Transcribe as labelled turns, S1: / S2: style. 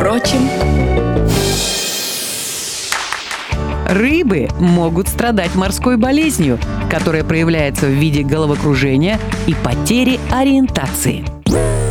S1: прочим.
S2: Рыбы могут страдать морской болезнью, которая проявляется в виде головокружения и потери ориентации.